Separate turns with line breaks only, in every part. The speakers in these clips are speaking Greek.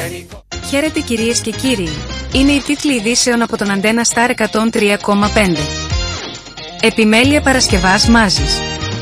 Χαίρετε κυρίες και κύριοι. Είναι οι τίτλοι ειδήσεων από τον Αντένα Star 103,5. Επιμέλεια Παρασκευάς Μάζης.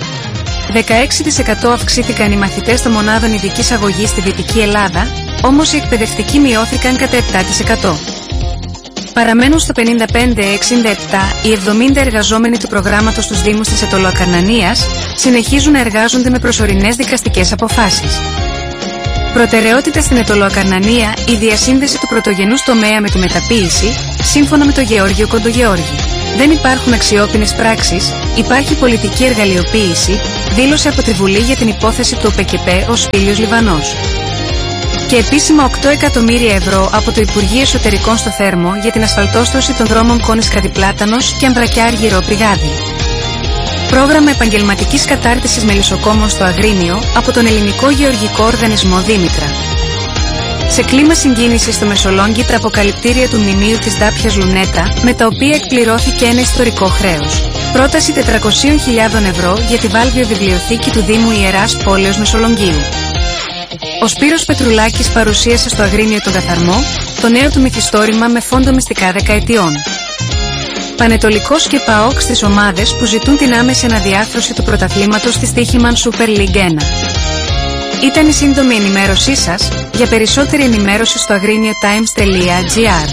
16% αυξήθηκαν οι μαθητές των μονάδων ειδικής αγωγής στη Δυτική Ελλάδα, όμως οι εκπαιδευτικοί μειώθηκαν κατά 7%. Παραμένουν στο 55-67 οι 70 εργαζόμενοι του προγράμματος στους Δήμους της Αιτωλοακαρνανίας, συνεχίζουν να εργάζονται με προσωρινές δικαστικές αποφάσεις. Προτεραιότητα στην Αιτωλοακαρνανία η διασύνδεση του πρωτογενούς τομέα με τη μεταποίηση, σύμφωνα με τον Γεώργιο Κοντογεώργη. Δεν υπάρχουν αξιόπινες πράξεις, υπάρχει πολιτική εργαλειοποίηση, δήλωσε από τη Βουλή για την υπόθεση του ΟΠΕΚΕΠΕ ο Σπήλιος Λιβανός. Και επίσημα 8 εκατομμύρια ευρώ από το Υπουργείο Εσωτερικών στο Θέρμο για την ασφαλτόστρωση των δρόμων Κόνης Καδιπλάτανος και Αμβρακιά Αργυρό Πηγάδι. Πρόγραμμα επαγγελματικής κατάρτισης μελισσοκόμων στο Αγρίνιο από τον Ελληνικό Γεωργικό Οργανισμό Δήμητρα. Σε κλίμα συγκίνησης στο Μεσολόγγι τα αποκαλυπτήρια του μνημείου της Ντάπιας Λουνέτα, με τα οποία εκπληρώθηκε ένα ιστορικό χρέος. Πρόταση 400.000 ευρώ για τη Βάλβιο Βιβλιοθήκη του Δήμου Ιεράς Πόλεως Μεσολογγίου. Ο Σπύρος Πετρουλάκης παρουσίασε στο Αγρίνιο τον Καθαρμό, το νέο του μυθιστόρημα με φόντο μυστικά δεκαετιών. Πανετολικός και ΠΑΟΚ στις ομάδες που ζητούν την άμεση αναδιάρθρωση του πρωταθλήματος στη Στοίχημαν Super League 1. Ήταν η σύντομη ενημέρωσή σας, για περισσότερη ενημέρωση στο agriniotimes.gr.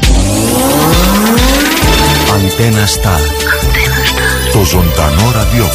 Αντένα Star. Το ζωντανό ραδιόφωνο.